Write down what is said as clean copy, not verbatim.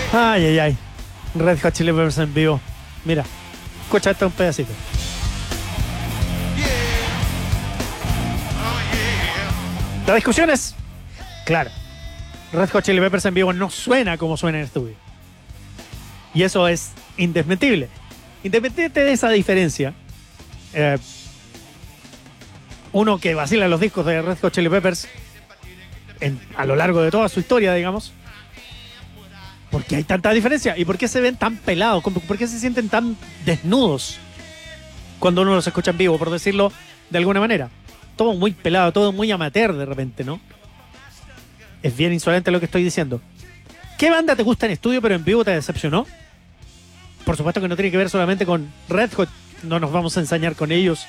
Ay, ay, ay. Red Hot Chili Peppers en vivo. Mira, escucha esto un pedacito. La discusión es, claro, Red Hot Chili Peppers en vivo no suena como suena en estudio. Y eso es indesmentible. Independiente de esa diferencia, uno que vacila los discos de Red Hot Chili Peppers a lo largo de toda su historia, digamos, ¿por qué hay tanta diferencia? ¿Y por qué se ven tan pelados? ¿Por qué se sienten tan desnudos cuando uno los escucha en vivo, por decirlo de alguna manera? Todo muy pelado, todo muy amateur de repente, ¿no? Es bien insolente lo que estoy diciendo. ¿Qué banda te gusta en estudio pero en vivo te decepcionó? Por supuesto que no tiene que ver solamente con Red Hot. No nos vamos a ensañar con ellos